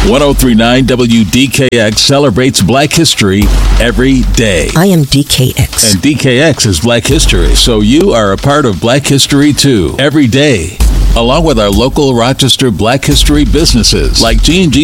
1039 WDKX celebrates Black History every day. I am DKX. And DKX is Black History, so you are a part of Black History too, every day. Along with our local Rochester Black History businesses like G&G